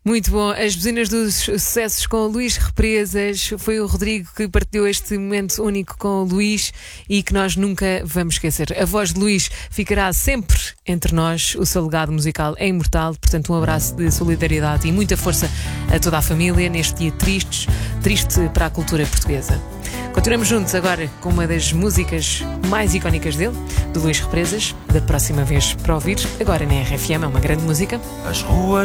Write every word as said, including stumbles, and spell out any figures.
Muito bom, as buzinas dos sucessos com o Luís Represas. Foi o Rodrigo que partilhou este momento único com o Luís e que nós nunca vamos esquecer. A voz de Luís ficará sempre entre nós, o seu legado musical é imortal. Portanto, um abraço de solidariedade e muita força a toda a família neste dia tristes, triste para a cultura portuguesa. Continuamos juntos agora com uma das músicas mais icónicas dele, do Luís Represas, da próxima vez para ouvir, agora na R F M, é uma grande música. As ruas